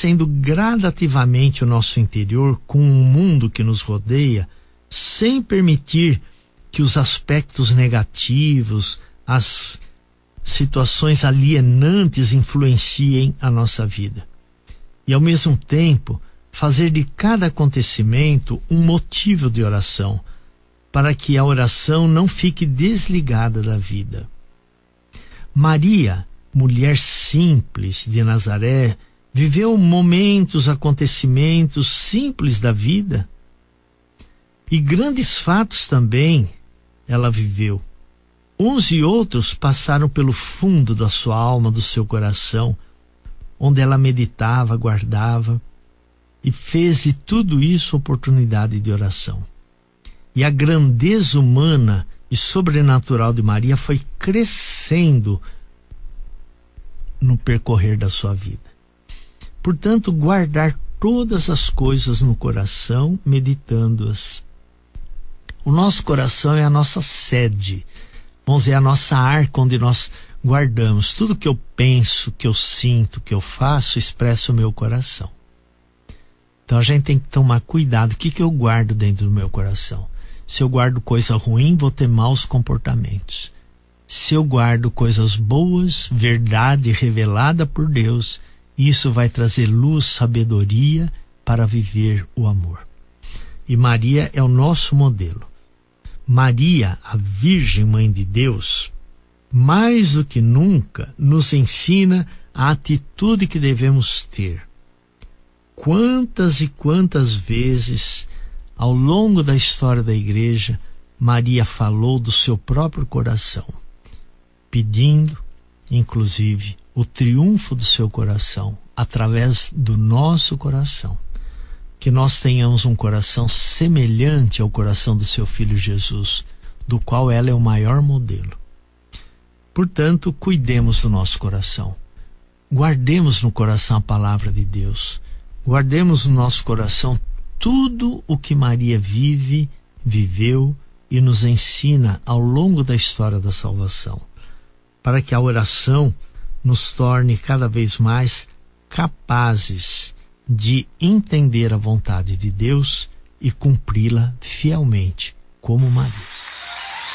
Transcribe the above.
aquecendo gradativamente o nosso interior com o mundo que nos rodeia, sem permitir que os aspectos negativos, as situações alienantes influenciem a nossa vida. E ao mesmo tempo, fazer de cada acontecimento um motivo de oração, para que a oração não fique desligada da vida. Maria, mulher simples de Nazaré, viveu momentos, acontecimentos simples da vida, e grandes fatos também ela viveu. Uns e outros passaram pelo fundo da sua alma, do seu coração, onde ela meditava, guardava, e fez de tudo isso oportunidade de oração. E a grandeza humana e sobrenatural de Maria foi crescendo no percorrer da sua vida. Portanto, guardar todas as coisas no coração, meditando-as. O nosso coração é a nossa sede, vamos dizer, a nossa arca onde nós guardamos. Tudo que eu penso, que eu sinto, que eu faço, expressa o meu coração. Então a gente tem que tomar cuidado. O que eu guardo dentro do meu coração? Se eu guardo coisa ruim, vou ter maus comportamentos. Se eu guardo coisas boas, verdade revelada por Deus, isso vai trazer luz, sabedoria para viver o amor. E Maria é o nosso modelo. Maria, a Virgem Mãe de Deus, mais do que nunca nos ensina a atitude que devemos ter. Quantas e quantas vezes, ao longo da história da igreja, Maria falou do seu próprio coração, pedindo, inclusive, o triunfo do seu coração, através do nosso coração. Que nós tenhamos um coração semelhante ao coração do seu Filho Jesus, do qual ela é o maior modelo. Portanto, cuidemos do nosso coração. Guardemos no coração a palavra de Deus. Guardemos no nosso coração tudo o que Maria vive, viveu e nos ensina ao longo da história da salvação, para que a oração nos torne cada vez mais capazes de entender a vontade de Deus e cumpri-la fielmente, como Maria.